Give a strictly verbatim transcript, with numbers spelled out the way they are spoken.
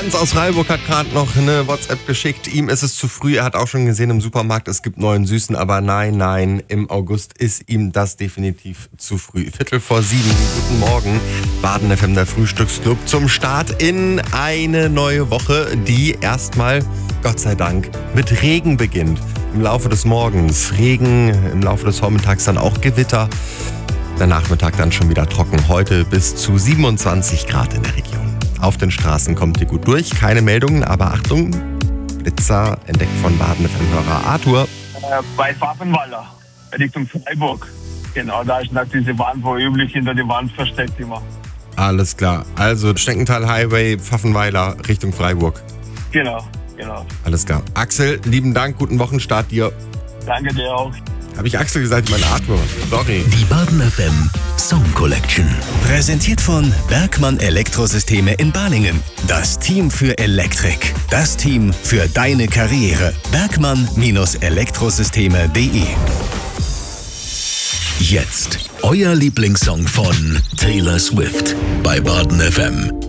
Jens aus Freiburg hat gerade noch eine WhatsApp geschickt. Ihm ist es zu früh. Er hat auch schon gesehen im Supermarkt, es gibt neuen Süßen. Aber nein, nein, im August ist ihm das definitiv zu früh. Viertel vor sieben. Guten Morgen. Baden F M, der Frühstücksclub, zum Start in eine neue Woche, die erstmal, Gott sei Dank, mit Regen beginnt. Im Laufe des Morgens Regen, im Laufe des Vormittags dann auch Gewitter. Der Nachmittag dann schon wieder trocken. Heute bis zu siebenundzwanzig Grad in der Region. Auf den Straßen kommt ihr gut durch. Keine Meldungen, aber Achtung, Blitzer entdeckt von Baden F M-Hörer Arthur. Äh, bei Pfaffenweiler, Richtung Freiburg. Genau, da ist noch diese Wand, wo üblich hinter die Wand versteckt immer. Alles klar. Also Schneckental Highway, Pfaffenweiler, Richtung Freiburg. Genau, genau. Alles klar. Axel, lieben Dank, guten Wochenstart dir. Danke dir auch. Habe ich Axel gesagt, ich meine Arthur. Sorry. Die Baden F M Song Collection. Präsentiert von Bergmann Elektrosysteme in Balingen. Das Team für Elektrik. Das Team für deine Karriere. Bergmann Elektrosysteme punkt de. Jetzt euer Lieblingssong von Taylor Swift bei Baden F M.